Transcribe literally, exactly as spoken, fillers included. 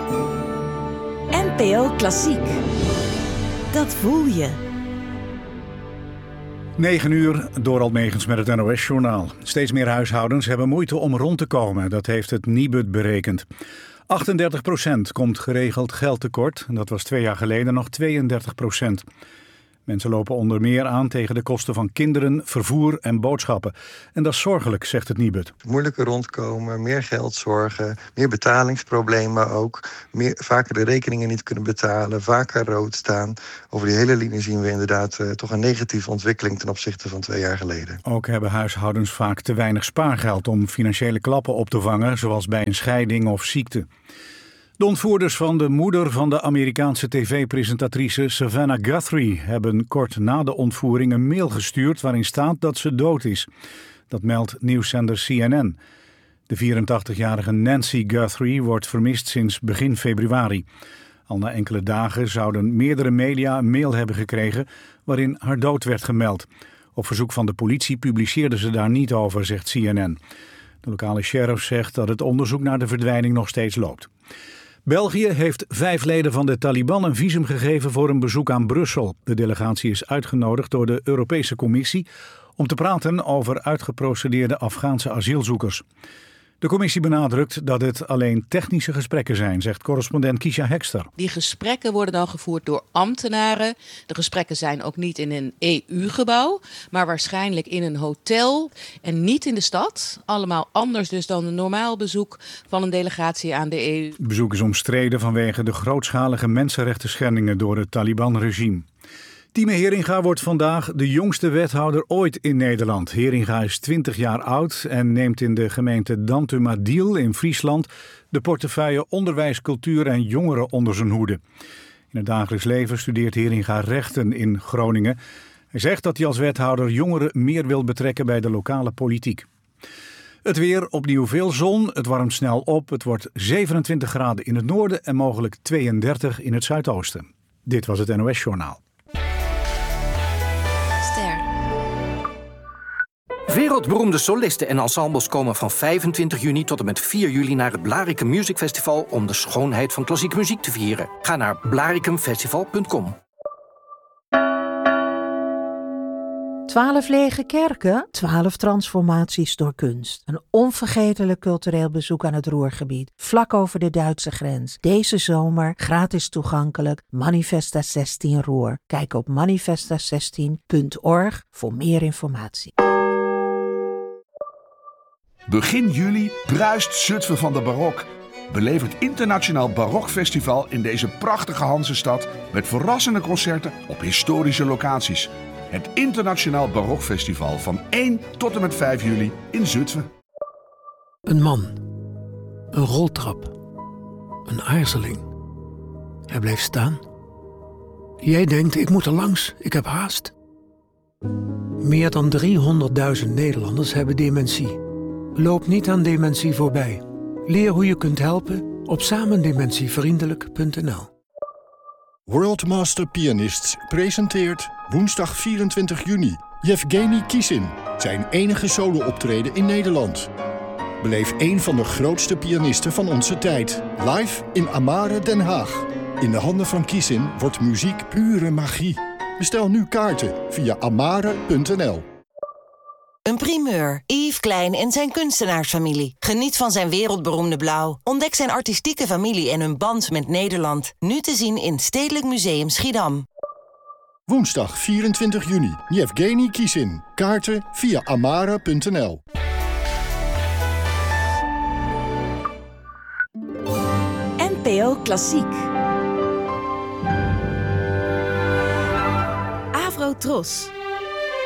N P O Klassiek. Dat voel je. negen uur, Dorald Megens met het N O S-journaal. Steeds meer huishoudens hebben moeite om rond te komen. Dat heeft het Nibud berekend. achtendertig procent komt geregeld geld tekort. Dat was twee jaar geleden nog tweeëndertig procent. Mensen lopen onder meer aan tegen de kosten van kinderen, vervoer en boodschappen. En dat is zorgelijk, zegt het Nibud. Moeilijker rondkomen, meer geldzorgen, meer betalingsproblemen ook. Meer, vaker de rekeningen niet kunnen betalen, vaker rood staan. Over die hele linie zien we inderdaad uh, toch een negatieve ontwikkeling ten opzichte van twee jaar geleden. Ook hebben huishoudens vaak te weinig spaargeld om financiële klappen op te vangen, zoals bij een scheiding of ziekte. De ontvoerders van de moeder van de Amerikaanse tv-presentatrice Savannah Guthrie hebben kort na de ontvoering een mail gestuurd waarin staat dat ze dood is. Dat meldt nieuwszender C N N. De vierentachtigjarige Nancy Guthrie wordt vermist sinds begin februari. Al na enkele dagen zouden meerdere media een mail hebben gekregen waarin haar dood werd gemeld. Op verzoek van de politie publiceerden ze daar niet over, zegt C N N. De lokale sheriff zegt dat het onderzoek naar de verdwijning nog steeds loopt. België heeft vijf leden van de Taliban een visum gegeven voor een bezoek aan Brussel. De delegatie is uitgenodigd door de Europese Commissie om te praten over uitgeprocedeerde Afghaanse asielzoekers. De commissie benadrukt dat het alleen technische gesprekken zijn, zegt correspondent Kisha Hekster. Die gesprekken worden dan gevoerd door ambtenaren. De gesprekken zijn ook niet in een E U-gebouw, maar waarschijnlijk in een hotel en niet in de stad. Allemaal anders dus dan een normaal bezoek van een delegatie aan de E U. Het bezoek is omstreden vanwege de grootschalige mensenrechtenschendingen door het Taliban-regime. Time Heringa wordt vandaag de jongste wethouder ooit in Nederland. Heringa is twintig jaar oud en neemt in de gemeente Dantumadil in Friesland de portefeuille onderwijs, cultuur en jongeren onder zijn hoede. In het dagelijks leven studeert Heringa rechten in Groningen. Hij zegt dat hij als wethouder jongeren meer wil betrekken bij de lokale politiek. Het weer, opnieuw veel zon, het warmt snel op. Het wordt zevenentwintig graden in het noorden en mogelijk tweeëndertig in het zuidoosten. Dit was het N O S-journaal. Wereldberoemde solisten en ensembles komen van vijfentwintig juni tot en met vier juli naar het Blaricum Music Festival om de schoonheid van klassieke muziek te vieren. Ga naar blaricum festival punt com. Twaalf lege kerken, twaalf transformaties door kunst. Een onvergetelijk cultureel bezoek aan het Ruhrgebied, vlak over de Duitse grens. Deze zomer gratis toegankelijk, Manifesta zestien Ruhr. Kijk op manifesta zestien punt org voor meer informatie. Begin juli bruist Zutphen van de barok. Beleef het Internationaal Barokfestival in deze prachtige Hansestad met verrassende concerten op historische locaties. Het Internationaal Barokfestival van één tot en met vijf juli in Zutphen. Een man. Een roltrap. Een aarzeling. Hij bleef staan. Jij denkt, ik moet er langs, ik heb haast. Meer dan driehonderdduizend Nederlanders hebben dementie. Loop niet aan dementie voorbij. Leer hoe je kunt helpen op samendementievriendelijk punt n l. World Master Pianists presenteert woensdag vierentwintig juni Yevgeny Kissin, zijn enige solo-optreden in Nederland. Beleef een van de grootste pianisten van onze tijd, live in Amare Den Haag. In de handen van Kissin wordt muziek pure magie. Bestel nu kaarten via amare punt n l. Een primeur. Yves Klein en zijn kunstenaarsfamilie. Geniet van zijn wereldberoemde blauw. Ontdek zijn artistieke familie en hun band met Nederland. Nu te zien in Stedelijk Museum Schiedam. Woensdag vierentwintig juni. Yevgeny Kissin. Kaarten via amare punt n l. N P O Klassiek. Avro Tros.